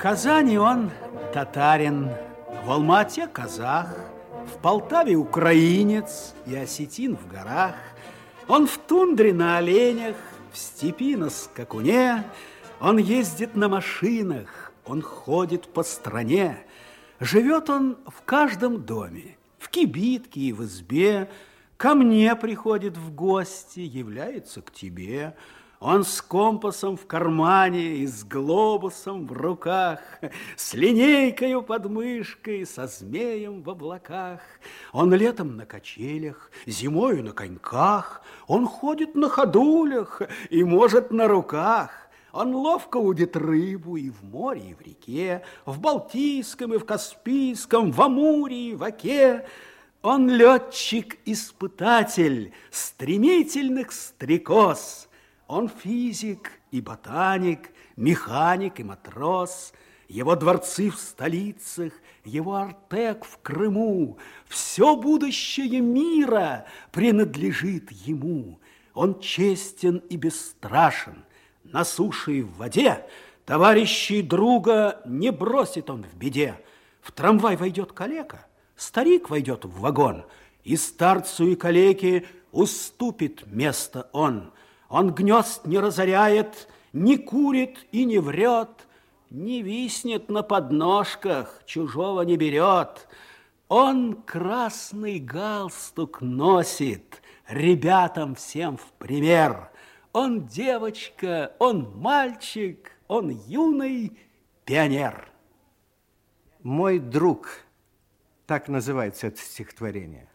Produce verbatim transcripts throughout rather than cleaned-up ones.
Казани он татарин, в Алма-Ате казах, в Полтаве украинец и осетин в горах. Он в тундре на оленях, в степи на скакуне. Он ездит на машинах, он ходит по стране. Живет он в каждом доме, в кибитке и в избе. Ко мне приходит в гости, является к тебе. Он с компасом в кармане и с глобусом в руках, с линейкою под мышкой, со змеем в облаках. Он летом на качелях, зимою на коньках, он ходит на ходулях и может на руках. Он ловко удит рыбу и в море, и в реке, в Балтийском и в Каспийском, в Амуре и в Оке. Он летчик-испытатель стремительных стрекоз. Он физик и ботаник, механик и матрос. Его дворцы в столицах, его Артек в Крыму. Все будущее мира принадлежит ему. Он честен и бесстрашен. На суше и в воде товарищей друга не бросит он в беде. В трамвай войдет калека, старик войдет в вагон, и старцу и калеке уступит место он. Он гнезд не разоряет, не курит и не врет, не виснет на подножках, чужого не берет. Он красный галстук носит, ребятам всем в пример. Он девочка, он мальчик, он юный пионер. Мой друг, так называется это стихотворение.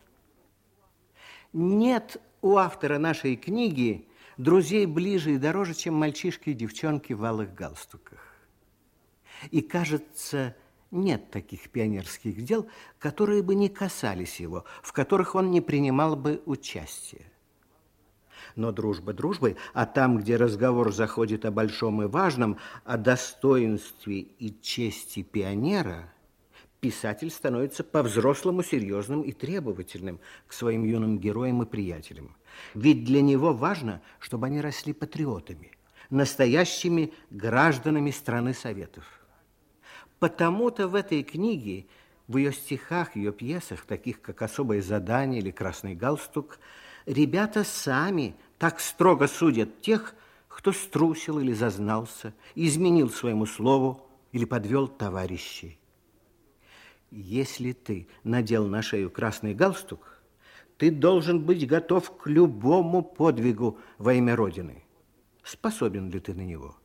Нет у автора нашей книги друзей ближе и дороже, чем мальчишки и девчонки в алых галстуках. И, кажется, нет таких пионерских дел, которые бы не касались его, в которых он не принимал бы участия. Но дружба дружбой, а там, где разговор заходит о большом и важном, о достоинстве и чести пионера, писатель становится по-взрослому серьезным и требовательным к своим юным героям и приятелям. Ведь для него важно, чтобы они росли патриотами, настоящими гражданами страны Советов. Потому-то в этой книге, в ее стихах, ее пьесах, таких как «Особое задание» или «Красный галстук», ребята сами так строго судят тех, кто струсил или зазнался, изменил своему слову или подвел товарищей. Если ты надел на шею красный галстук, ты должен быть готов к любому подвигу во имя Родины. Способен ли ты на него?